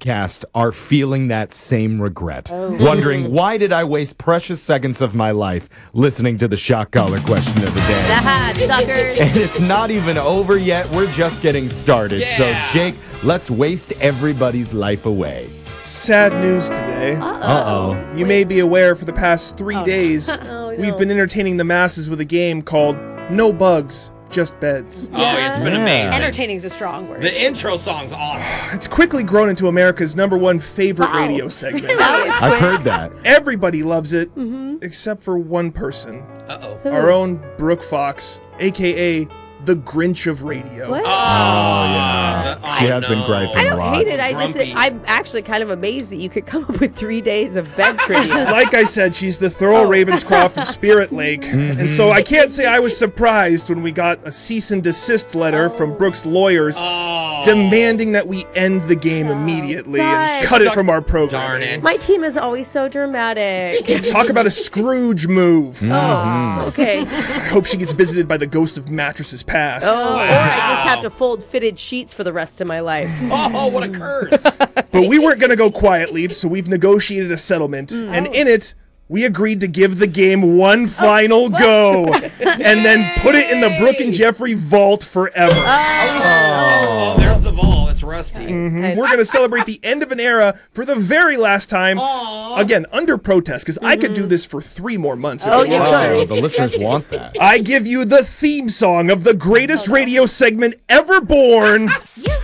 podcast are feeling that same regret. Wondering, why did I waste precious seconds of my life listening to the shock collar question of the day? Suckers. And it's not even over yet. We're just getting started. Yeah. So, Jake, let's waste everybody's life away. Sad news today. Uh-oh. You may be aware for the past 3 days, no. we've been entertaining the masses with a game called No Bugs, Just Beds. Oh, it's been Yeah. amazing. Entertaining's a strong word. The intro song's awesome. It's quickly grown into America's #1 favorite radio segment. I've heard that. Everybody loves it, except for one person. Uh-oh. Our own Brooke Fox, a.k.a. the Grinch of radio. What? She has been griping I a don't lot. hate it. Grumpy. I'm actually kind of amazed that you could come up with 3 days of bed trivia. Like I said, she's the thorough Ravenscroft of Spirit Lake. And so I can't say I was surprised when we got a cease and desist letter from Brooke's lawyers demanding that we end the game immediately and gosh. cut it from our program. Darn it. My team is always so dramatic. Talk about a Scrooge move. Oh, okay. I hope she gets visited by the ghost of mattresses past. Or I just have to fold fitted sheets for the rest of my life. Oh, what a curse. But we weren't going to go quietly, so we've negotiated a settlement. And in it, we agreed to give the game one final go and then put it in the Brooke and Jeffrey vault forever. Oh, there's the vault. It's rusty. We're going to celebrate the end of an era for the very last time. Again, under protest, because I could do this for 3 more months. If I you wanted could. to. The listeners want that. I give you the theme song of the greatest radio segment ever born. You